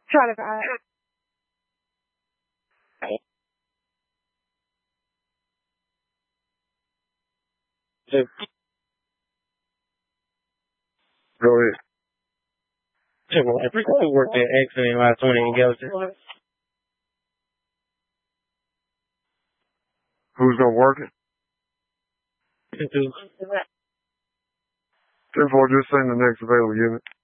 Try to Go ahead. Yeah, well, I frequently worked at Accident last 20 in Galveston. Who's gonna work it? Into Therefore, just send the next available unit.